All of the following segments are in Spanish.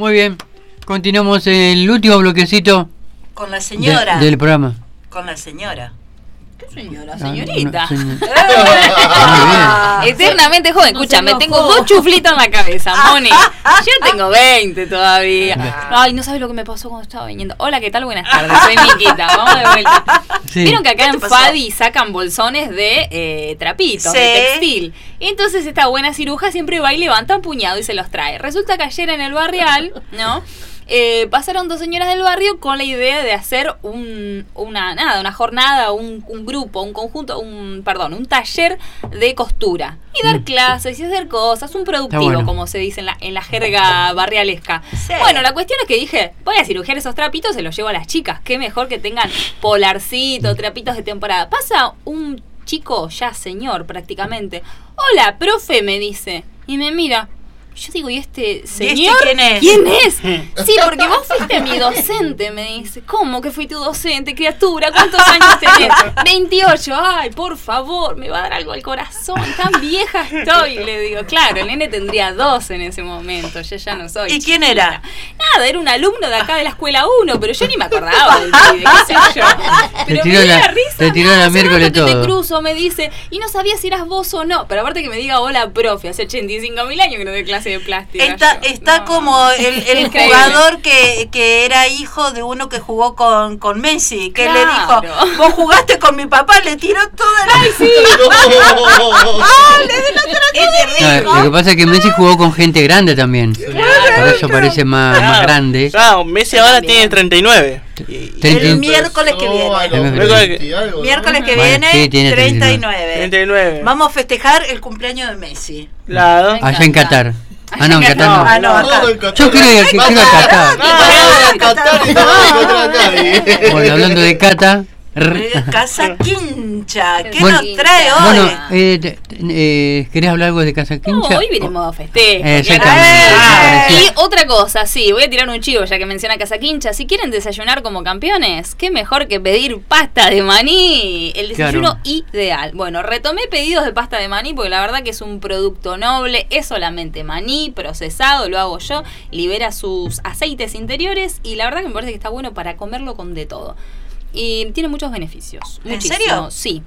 Muy bien. Continuamos el último bloquecito con la señora del programa. Con la señora. ¿Qué señora? Señorita. Eternamente joven. Escúchame, tengo 2 chuflitos en la cabeza, Moni. Yo tengo 20 todavía. Ay, no sabes lo que me pasó cuando estaba viniendo. Hola, ¿qué tal? Buenas tardes. Soy Miquita. Vamos de vuelta. Sí. Vieron que acá en Fadi sacan bolsones de trapitos, de textil. Y entonces esta buena ciruja siempre va y levanta un puñado y se los trae. Resulta que ayer en el barrial, ¿no? Pasaron 2 señoras del barrio con la idea de hacer una jornada, un grupo, un conjunto, un taller de costura y dar clases y hacer cosas, un productivo, como se dice en la jerga barrialesca. Sí. Bueno, la cuestión es que dije, voy a cirugiar esos trapitos, se los llevo a las chicas, qué mejor que tengan polarcito, trapitos de temporada. Pasa un chico, ya señor prácticamente, hola, profe, me dice, y me mira. Yo digo, ¿y este señor? ¿Quién es? ¿Quién es? Sí, porque vos fuiste mi docente, me dice. ¿Cómo que fui tu docente, criatura? ¿Cuántos años tenés? 28. Ay, por favor, me va a dar algo al corazón. Tan vieja estoy, le digo. Claro, el nene tendría 12 en ese momento. Yo ya no soy. ¿Y quién era? Nada, era un alumno de acá de la escuela 1, pero yo ni me acordaba del pibe, qué sé yo. Pero me dio la risa. Te tiró la miércoles todo. Te cruzo, me dice, y no sabía si eras vos o no. Pero aparte que me diga, hola, profe, hace 85.000 años que no doy clase de plástico. Está como el jugador que era hijo de uno que jugó con Messi, que le dijo, vos jugaste con mi papá, le tiró toda la... ¡Ay, sí! Lo que pasa es que Messi jugó con gente grande también. Por eso parece más grande. Claro, Messi ahora tiene 39. El miércoles que viene. Miércoles que viene, 39. Vamos a festejar el cumpleaños de Messi. Claro. Allá en Qatar. No, en Qatar no. Acá. Yo quiero a Qatar. Bueno, hablando de Qatar. Casa Quincha, ¿qué nos trae hoy? Bueno, ¿querés hablar algo de Casa Quincha? No, hoy vinimos a festejo. Exactamente. Y otra cosa, sí, voy a tirar un chivo ya que menciona Casa Quincha. Si quieren desayunar como campeones, qué mejor que pedir pasta de maní. El desayuno ideal. Bueno, retomé pedidos de pasta de maní porque la verdad que es un producto noble. Es solamente maní procesado, lo hago yo. Libera sus aceites interiores y la verdad que me parece que está bueno para comerlo con de todo. Y tiene muchos beneficios. ¿En serio? Sí.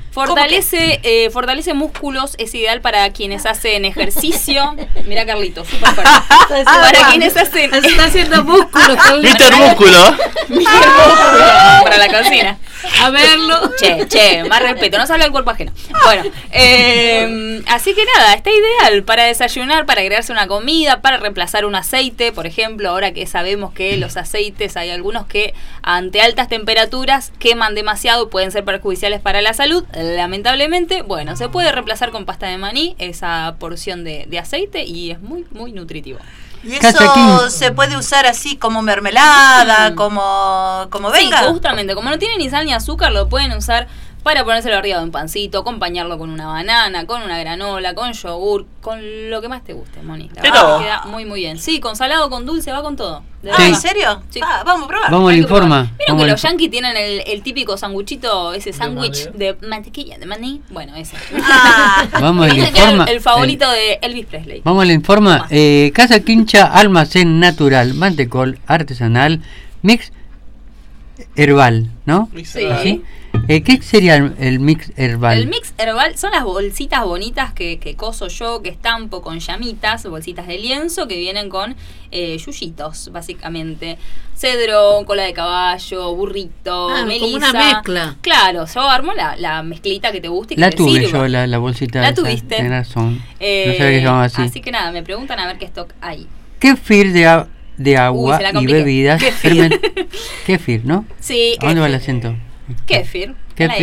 Fortalece músculos, es ideal para quienes hacen ejercicio. Mira, Carlitos, súper fuerte. Para quienes hacen... Está haciendo músculos. Mr. Músculo. Para la cocina. A verlo. Che, más respeto, no se habla del cuerpo ajeno. Bueno, así que nada, está ideal para desayunar, para agregarse una comida, para reemplazar un aceite, por ejemplo, ahora que sabemos que los aceites hay algunos que ante altas temperaturas queman demasiado y pueden ser perjudiciales para la salud, lamentablemente. Bueno, se puede reemplazar con pasta de maní esa porción de aceite y es muy, muy nutritivo. ¿Y eso se puede usar así como mermelada, como venga? Sí, justamente, como no tiene ni sal ni azúcar, lo pueden usar para ponérselo arriba de un pancito, acompañarlo con una banana, con una granola, con yogur, con lo que más te guste, Moni. La verdad que queda muy, muy bien. Sí, con salado, con dulce, va con todo. ¿En serio? Sí. Vamos a probar. Vamos al informa. Vieron que los yankees tienen el típico sanguchito, ese sándwich de mantequilla, de maní. Bueno, ese. Vamos al informa. El favorito de Elvis Presley. Vamos al informa. Casa Quincha, almacén natural, mantecol artesanal, mix herbal, ¿no? Sí. ¿Así? ¿Qué sería el mix herbal? El mix herbal son las bolsitas bonitas que coso yo, que estampo con llamitas, bolsitas de lienzo que vienen con yuyitos, básicamente. Cedro, cola de caballo, burrito, melisa. Como una mezcla. Claro, yo armo la mezclita que te guste y que la te tuve sirva. yo, la bolsita. La tuviste. Tenés razón. No sabía que se llamaba así. Así que nada, me preguntan a ver qué stock hay. Kefir de agua y bebidas. Kefir, ¿no? Sí. ¿A dónde va el acento? Kefir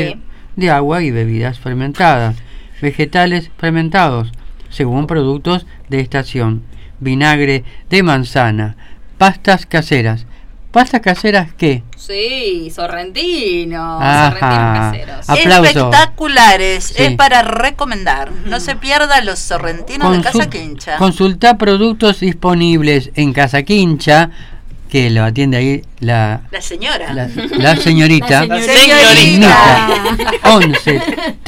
de agua y bebidas fermentadas, vegetales fermentados, según productos de estación, vinagre de manzana, pastas caseras. ¿Pastas caseras qué? Sí, sorrentinos caseros. Aplauso. Espectaculares, sí. Es para recomendar. No se pierdan los sorrentinos de Casa Quincha. Consulta productos disponibles en Casa Quincha, que lo atiende ahí la señora. La señorita. La señorita. 11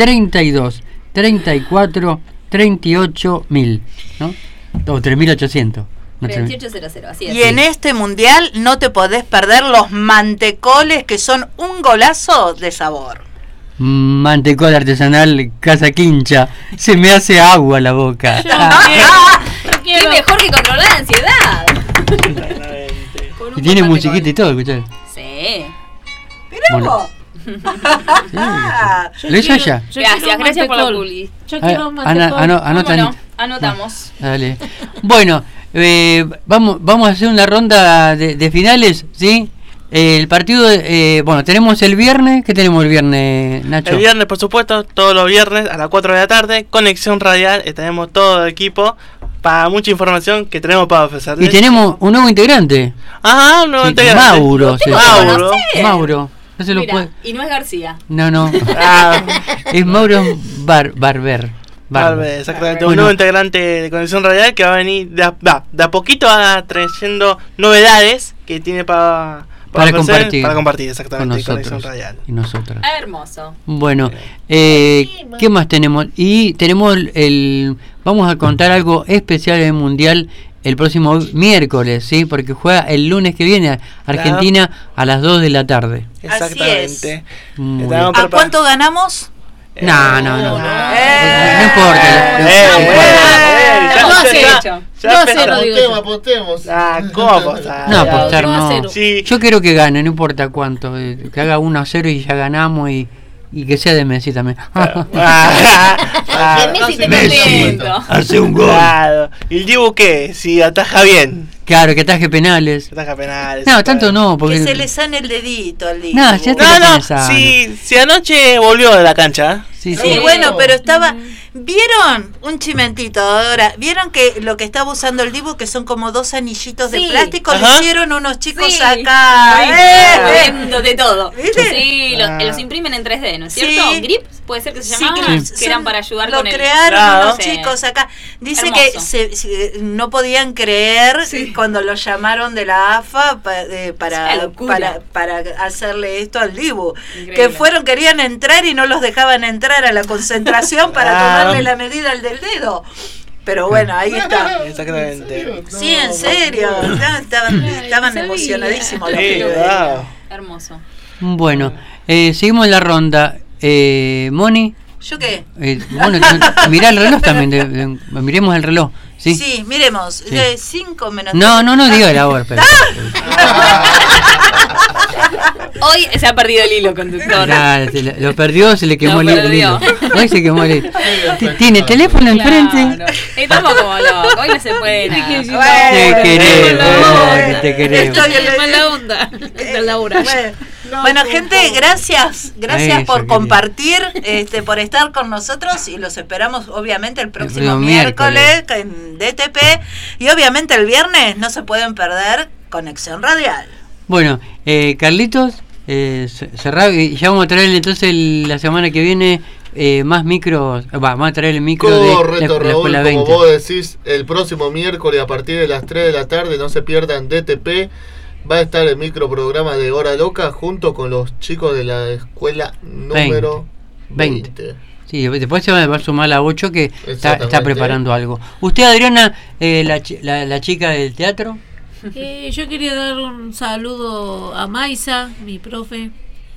32 34 38 mil, ¿no? O 3800. 3800, así es. Y en este mundial no te podés perder los mantecoles, que son un golazo de sabor. Mantecol artesanal Casa Quincha. Se me hace agua la boca. Qué mejor que controlar la ansiedad. Y tiene musiquita y todo, escuchá. Sí. Mirá. ¿Lo hizo ella? Gracias por la publi. Yo quiero un Anotamos. Dale. Bueno, vamos a hacer una ronda de finales, ¿sí? El partido, bueno, tenemos el viernes. ¿Qué tenemos el viernes, Nacho? El viernes, por supuesto, todos los viernes a las 4 de la tarde, Conexión Radial. Tenemos todo el equipo para mucha información que tenemos para ofrecerles. Y tenemos un nuevo integrante. Ah, un nuevo integrante. Mauro. No se lo Mirá, puede. y no es García. No. Es Mauro Barber. Exactamente, un nuevo integrante de Conexión Radial que va a venir de a poquito, va trayendo novedades que tiene para compartir exactamente con Conexión Radial. Y nosotros. Hermoso. Bueno, ¿qué más tenemos? Y tenemos vamos a contar algo especial del Mundial el próximo miércoles, ¿sí? Porque juega el lunes que viene Argentina a las 2 de la tarde. Exactamente. ¿A cuánto ganamos? No importa. Apostemos. ¿Cómo apostar? No, apostar no. Sí. Yo quiero que gane, no importa cuánto. Que haga 1-0 y ya ganamos y que sea de Messi también. Messi te contento. Hace un gol. Claro. ¿Y el Dibu qué? Si ataja bien. Claro, que ataje penales. No, tanto no. Porque que se le sane el dedito al Dibu. No, si anoche volvió de la cancha. Sí, bueno, pero estaba... ¿Vieron un chimentito ahora? ¿Vieron que lo que estaba usando el Dibu, que son como 2 anillitos de plástico? Lo hicieron unos chicos acá. De todo. ¿Viste? Sí, los imprimen en 3D, ¿no es cierto? ¿Grips? Puede ser que se llamaban, que eran para ayudar con Lo crearon unos chicos acá. Dice hermoso. que no podían creer cuando lo llamaron de la AFA para hacerle esto al Dibu. Increíble. Que querían entrar y no los dejaban entrar a la concentración para tomarle la medida al del dedo. Pero bueno, ahí está. Exactamente. Sí, en serio. Estaban emocionadísimos los pibes. Hermoso. Bueno, seguimos la ronda. Moni. ¿Yo qué? Bueno, mirá el reloj también. Miremos el reloj. Sí, miremos. 5 menos. No diga la hora. Hoy se ha perdido el hilo conductor. Lo perdió, se le quemó el hilo. Hoy se quemó el hilo. Tiene teléfono enfrente. Estamos como locos. Hoy no se puede nada. Te queremos. Estoy en mala onda. Laura. Bueno, gente, gracias por compartir, por estar con nosotros, y los esperamos obviamente el próximo miércoles en DTP, y obviamente el viernes no se pueden perder Conexión Radial. Bueno, Carlitos, cerrado, y ya vamos a traer entonces la semana que viene más micros. Vamos a traer el micro correcto, de la Raúl, Escuela 20. como vos decís, el próximo miércoles a partir de las 3 de la tarde, no se pierdan DTP. Va a estar el microprograma de Hora Loca junto con los chicos de la escuela número 20. Sí, después se va a sumar la 8 que está preparando algo. ¿Usted, Adriana, la chica del teatro? Yo quería dar un saludo a Maisa, mi profe.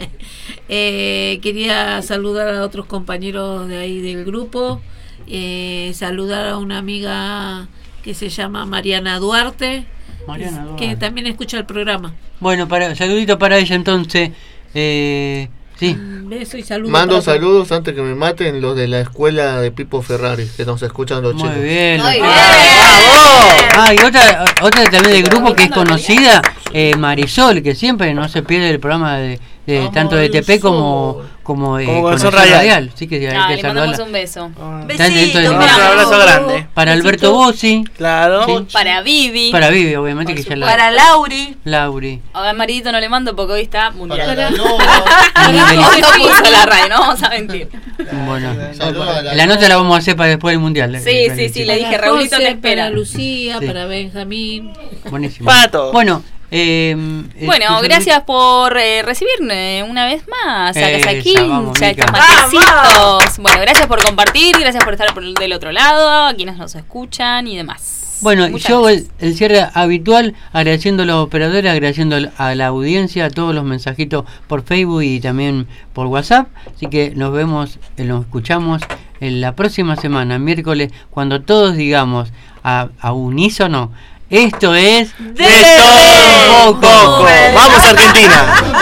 Quería saludar a otros compañeros de ahí del grupo. Saludar a una amiga que se llama Mariana Duarte. Que también escucha el programa. Bueno, saludito para ella entonces. Sí. Beso y saludos. Mando saludos antes que me maten los de la escuela de Pipo Ferrari, que nos escuchan los chicos. Muy bien. Muy bien. Y otra también del grupo que es conocida, Marisol, que siempre no se pierde el programa de tanto de TP como Conexión Radial. Sí, que le mandamos un beso. Besito, un abrazo grande. Para Alberto Bossi. Claro. Sí. Para Vivi. Para Vivi, obviamente, que ya la... Para Lauri. A Maridito no le mando porque hoy está mundial. Para No puso la RAE, no vamos a mentir. Bueno, la nota la vamos a hacer para después del mundial. Sí, le dije, Raulito te espera. Para Lucía, para Benjamín. Buenísimo. Para todos. Bueno, gracias por recibirme una vez más a Casa Quincha, estos Mica. matecitos. Bueno, gracias por compartir, gracias por estar del otro lado, a quienes nos escuchan y demás. Bueno, yo el cierre habitual, agradeciendo a los operadores, agradeciendo a la audiencia, a todos los mensajitos por Facebook y también por WhatsApp. Así que nos escuchamos en la próxima semana, miércoles, cuando todos digamos a unísono, esto es... ¡De todo un poco! ¡Vamos, Argentina!